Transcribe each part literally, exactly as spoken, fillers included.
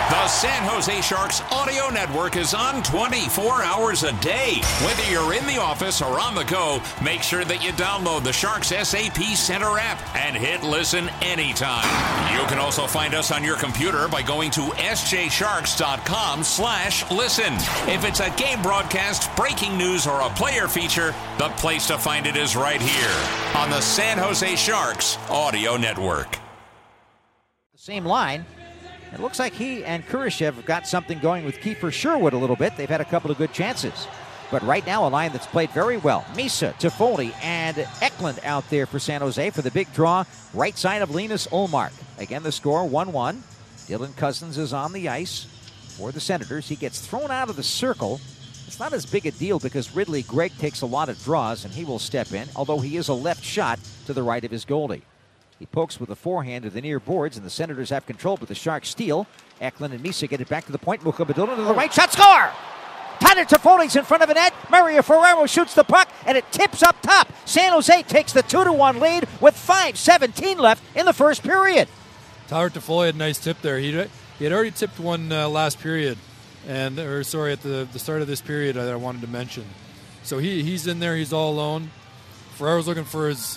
The San Jose Sharks audio network is on twenty-four hours a day. Whether you're in the office or on the go, make sure that you download the Sharks S A P Center app and hit listen anytime. You can also find us on your computer by going to s j sharks dot com slash listen. If it's a game broadcast, breaking news, or a player feature, the place to find it is right here on the San Jose Sharks audio network. The same line. It looks like he and Kurashev have got something going with Kiefer Sherwood a little bit. They've had a couple of good chances. But right now, a line that's played very well. Misa, Toffoli, and Eklund out there for San Jose for the big draw. Right side of Linus Ullmark. Again, the score, one one. Dylan Cousins is on the ice for the Senators. He gets thrown out of the circle. It's not as big a deal because Ridley Gregg takes a lot of draws, and he will step in, although he is a left shot to the right of his goalie. He pokes with a forehand to the near boards, and the Senators have control, but the Sharks steal. Eklund and Misa get it back to the point. Mukhamadullin to the right shot, score! Tyler Toffoli's in front of the net. Mario Ferraro shoots the puck, and it tips up top. San Jose takes the two to one lead with five seventeen left in the first period. Tyler Toffoli had a nice tip there. He he had already tipped one uh, last period, and or sorry, at the, the start of this period that I wanted to mention. So he he's in there. He's all alone. Ferraro's looking for his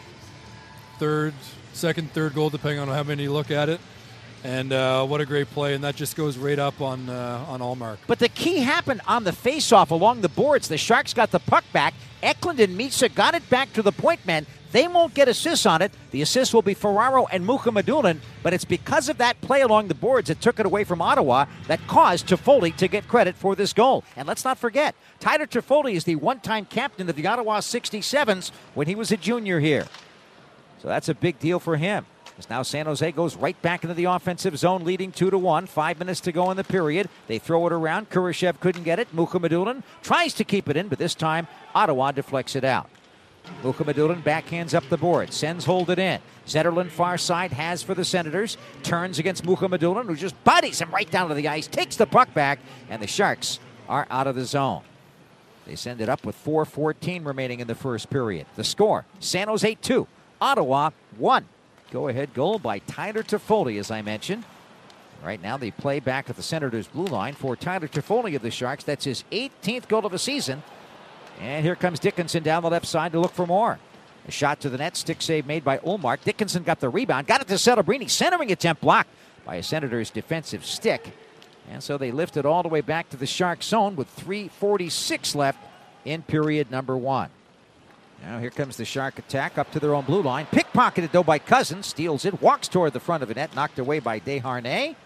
third, second, third goal, depending on how many you look at it. And uh, what a great play, and that just goes right up on uh, on Ullmark. But the key happened on the face-off along the boards. The Sharks got the puck back. Eklund and Misa got it back to the point men. They won't get assists on it. The assists will be Ferraro and Mukhamadullin, but it's because of that play along the boards that took it away from Ottawa that caused Toffoli to get credit for this goal. And let's not forget, Tyler Toffoli is the one-time captain of the Ottawa sixty-sevens when he was a junior here. So that's a big deal for him. As now San Jose goes right back into the offensive zone, leading two to one. Five minutes to go in the period. They throw it around. Kurashev couldn't get it. Mukhamadullin tries to keep it in, but this time Ottawa deflects it out. Mukhamadullin backhands up the board. Sens hold it in. Zetterlund far side has for the Senators. Turns against Mukhamadullin, who just buddies him right down to the ice. Takes the puck back, and the Sharks are out of the zone. They send it up with four fourteen remaining in the first period. The score, San Jose two, Ottawa one. Go-ahead goal by Tyler Toffoli, as I mentioned. Right now, they play back at the Senators' blue line for Tyler Toffoli of the Sharks. That's his eighteenth goal of the season. And here comes Dickinson down the left side to look for more. A shot to the net, stick save made by Ullmark. Dickinson got the rebound, got it to Celebrini. Centering attempt blocked by a Senators' defensive stick. And so they lift it all the way back to the Sharks' zone with three forty-six left in period number one. Now here comes the Shark attack up to their own blue line. Pickpocketed, though, by Cousins. Steals it, walks toward the front of the net, knocked away by Desharnais.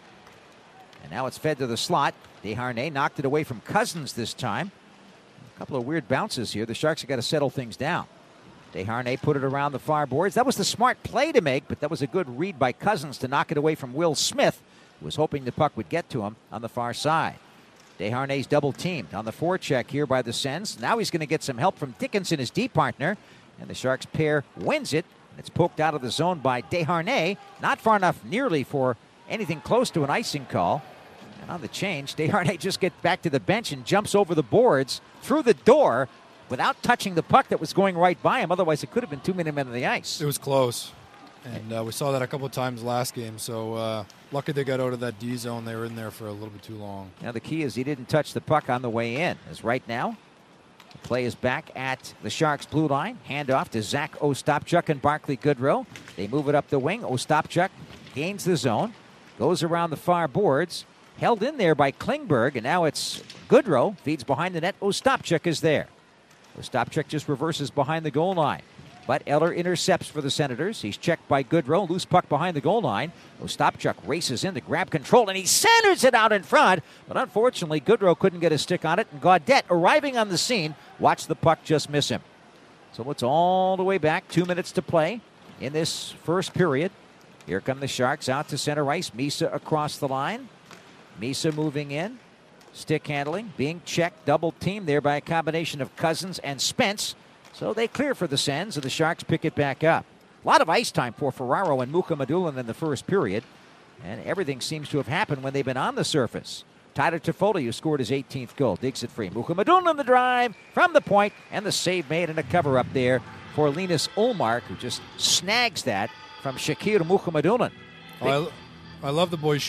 And now it's fed to the slot. Desharnais knocked it away from Cousins this time. A couple of weird bounces here. The Sharks have got to settle things down. Desharnais put it around the far boards. That was the smart play to make, but that was a good read by Cousins to knock it away from Will Smith, who was hoping the puck would get to him on the far side. Desharnais double-teamed on the forecheck here by the Sens. Now he's going to get some help from Dickinson, his D partner, and the Sharks pair wins it. It's poked out of the zone by Desharnais. Not far enough nearly for anything close to an icing call. And on the change, Desharnais just gets back to the bench and jumps over the boards through the door without touching the puck that was going right by him. Otherwise, it could have been too many men on the ice. It was close. And uh, we saw that a couple of times last game, so uh, lucky they got out of that D zone. They were in there for a little bit too long. Now the key is he didn't touch the puck on the way in. As right now, the play is back at the Sharks' blue line. Handoff to Zach Ostapchuk and Barclay Goodrow. They move it up the wing. Ostapchuk gains the zone, goes around the far boards, held in there by Klingberg, and now it's Goodrow, feeds behind the net. Ostapchuk is there. Ostapchuk just reverses behind the goal line. But Eller intercepts for the Senators. He's checked by Goodrow. Loose puck behind the goal line. Ostapchuk races in to grab control, and he centers it out in front. But unfortunately, Goodrow couldn't get a stick on it, and Gaudette, arriving on the scene, watched the puck just miss him. So it's all the way back. Two minutes to play in this first period. Here come the Sharks out to center ice. Misa across the line. Misa moving in. Stick handling, being checked, double teamed there by a combination of Cousins and Spence. So they clear for the Sens, and the Sharks pick it back up. A lot of ice time for Ferraro and Mukhamadullin in the first period, and everything seems to have happened when they've been on the surface. Tyler Toffoli, who scored his eighteenth goal, digs it free. Mukhamadullin on the drive from the point, and the save made and a cover-up there for Linus Ullmark, who just snags that from Shakir Mukhamadullin. Oh, I, I love the boys